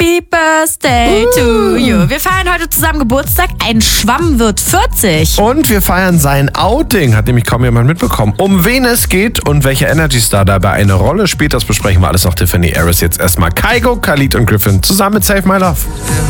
Happy Birthday to you. Wir feiern heute zusammen Geburtstag. Ein Schwamm wird 40. Und wir feiern sein Outing, hat nämlich kaum jemand mitbekommen. Um wen es geht und welcher Energy Star dabei eine Rolle spielt, das besprechen wir alles noch. Tiffany Harris, jetzt erstmal Kygo, Khalid und Griffin zusammen mit Save My Love.